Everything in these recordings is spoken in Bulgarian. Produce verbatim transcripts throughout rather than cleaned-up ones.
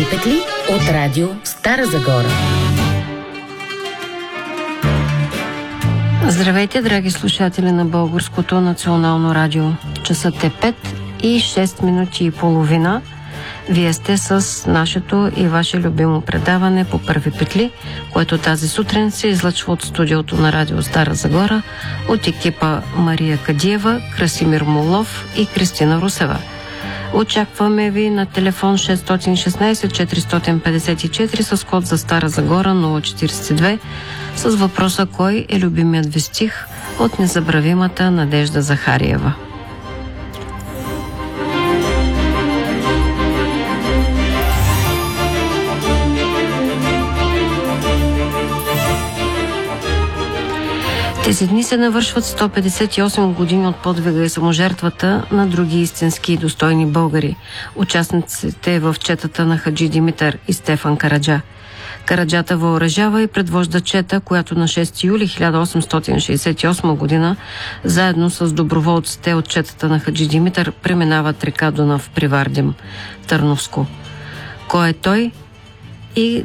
Първи петли от радио Стара Загора. Здравейте, драги слушатели на Българското национално радио. Часът е пет и шест минути и половина. Вие сте с нашето и ваше любимо предаване по Първи петли, което тази сутрин се излъчва от студиото на радио Стара Загора от екипа Мария Кадиева, Красимир Молов и Кристина Русева. Очакваме ви на телефон шест едно шест четири пет четири с код за Стара Загора нула четиридесет и две с въпроса: кой е любимият ви стих от незабравимата Надежда Захариева. Тези дни се навършват сто петдесет и осем години от подвига и саможертвата на други истински и достойни българи, участниците в четата на Хаджи Димитър и Стефан Караджа. Караджата въоръжава и предвожда чета, която на шести юли хиляда осемстотин шейсет и осма година, заедно с доброволците от четата на Хаджи Димитър, преминават река Дунав при Вардим, Търновско. Кой е той и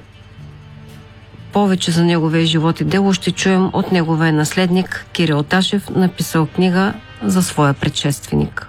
повече за неговия живот и дело ще чуем от неговия наследник Кирил Ташев, написал книга за своя предшественик.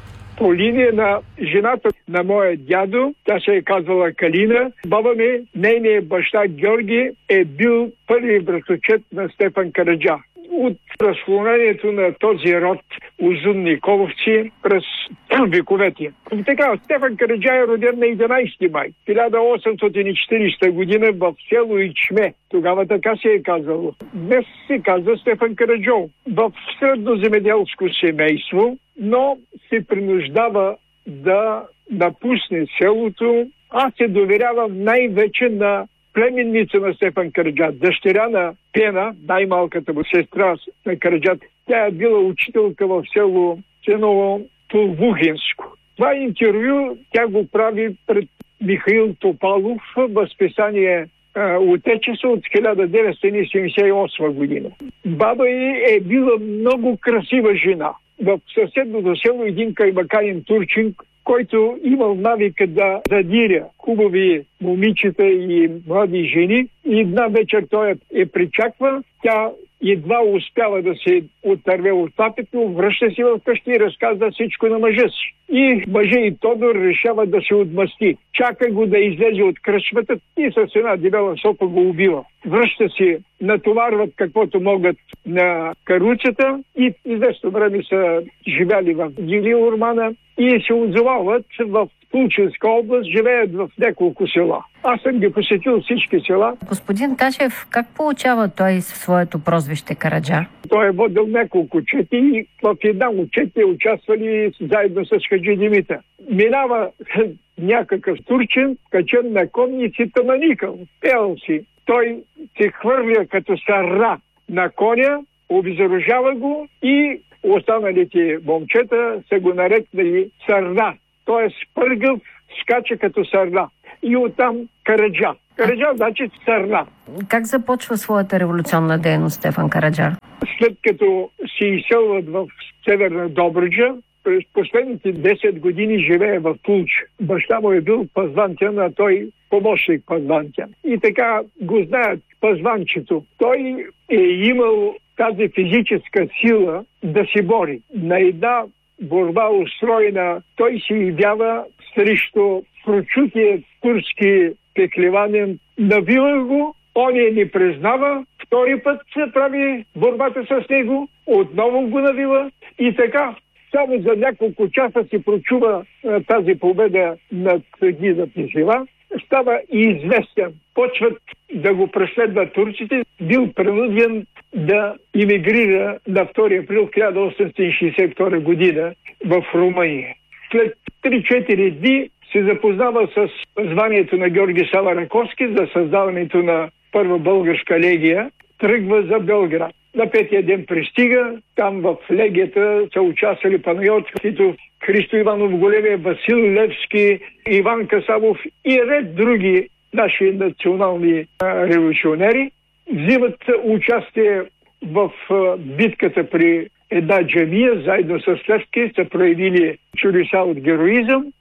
По линия на жената на моя дядо, тя се е казвала Калина, баба ми, нейният баща Георги е бил първи братовчет на Стефан Караджа. От разклонението на този род Узун Николовци през вековете. И така, Стефан Караджа е роден на единайсети май хиляда осемстотин и четиридесета година в село Ичме. Тогава така се е казало. Днес се казва Стефан Караджов. В средноземеделско семейство, но се принуждава да напусне селото. Аз се доверявам най-вече на племенница на Стефан Караджа, дъщеря на Пена, най-малката му сестра на Караджа. Тя е била учителка в село Сеново Толбухинско. Това интервю тя го прави пред Михаил Топалов в списание Отечество от хиляда деветстотин седемдесет и осма година. Баба ѝ е била много красива жена. В съседното село един каймаканин турчин, който имал навика да задиря хубави момичета и млади жени. И една вечер той е причаква, тя едва успява да се отърве от папето, връща си в къщи и разказва всичко на мъжа си. И мъжа и Тодор решава да се отмъсти. Чака го да излезе от кръчмата и с една дебела сопа го убива. Връща си, натоварват каквото могат на каруцата и известно време са живяли в Гили Урмана и се отзовават в Тулчинска област, живеят в няколко села. Аз съм ги посетил всички села. Господин Ташев, как получава той своето прозвище Караджа? Той е водил няколко чети и в една от чети участвали заедно с Хаджи Димитър. Минава някакъв турчин, качен на конниците на Никъл. Пел си. Той се хвърля като сарра на коня, обезоръжава го и останалите момчета са го нарекнали сарна. Той е спъргъв, скача като сарна. И оттам Караджа. Караджа значи сарна. Как започва своята революционна дейност Стефан Караджа? След като се изселват в Северна Добруджа, през последните десет години живее в Тулч. Баща му е бил пазвантян, а той помощник пазвантян. И така го знаят пазванчето. Той е имал тази физическа сила да се бори. На една борба устроена, той се явява срещу прочутия турски пеклеванин. Навива го, он я не признава, втори път се прави борбата с него, отново го навива и така. Само за няколко часа се прочува а, тази победа над Гиза Писива. Става и известен. Почват да го преследват турците. Бил принуден да имигрира на втори април хиляда осемстотин шейсет и втора година в Румъния. След три-четири дни се запознава с званието на Георги Сава Раковски за създаването на първа българска легия. Тръгва за Белград. На петия ден пристига, там в легията са участвали Панайот Титов, Христо Иванов Големия, Васил Левски, Иван Касабов и ред други наши национални а, революционери. Взимат участие в а, битката при една джамия, заедно с Левски, са проявили чудеса от героизъм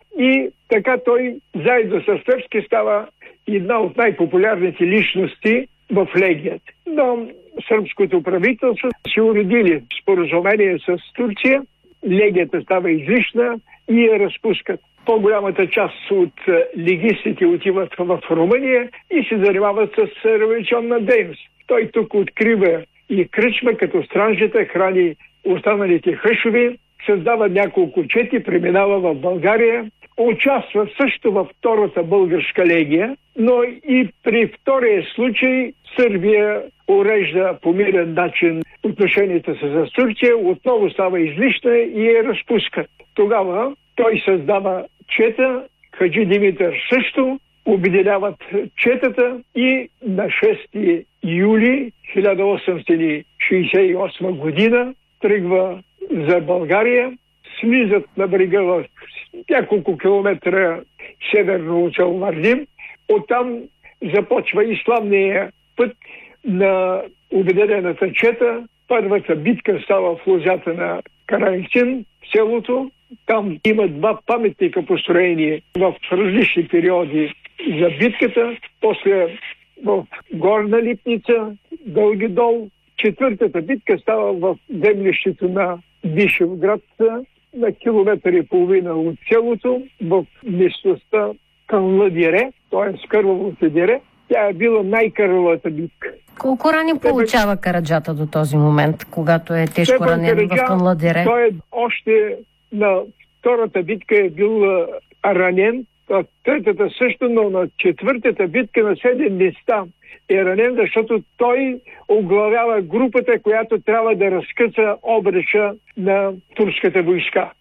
и така той заедно с Стефски става една от най-популярните личности в Легията. Но сръбското правителство си уредили споразумение с Турция, Легията става излишна и я разпускат. По-голямата част от легистите отиват в Румъния и се занимават с революционна дейност. Той тук открива и кръчма, като Странджата, храни останалите хъшови, създава няколко чети, преминава в България, участва също във втората българска легия, но и при втория случай Сърбия урежда по мирен начин отношенията с Турция, отново става излишна и я разпуска. Тогава той създава чета, Хаджи Димитър също, обединяват четата и на шести юли хиляда осемстотин шейсет и осма година тръгва за България, слизат на брега в няколко километра северно от Алвардим. Оттам започва и славния път на Обединената чета. Първата битка става в лозята на Караикчин, селото. Там има два паметника построени в различни периоди за битката. После в Горна Липница, Дълги дол. Четвъртата битка става в землището на Бишевград, на километър и половина от селото, в местността Канладире, т.е. Кървавото дере. Тя е била най-кървавата битка. Колко рани получава Караджата до този момент, когато е тежко ранен в Канладире? Той е още на втората битка е бил ранен, а третата също, но на четвъртата битка на седем места е ранен, защото той оглавява групата, която трябва да разкъса обръча на турската войска.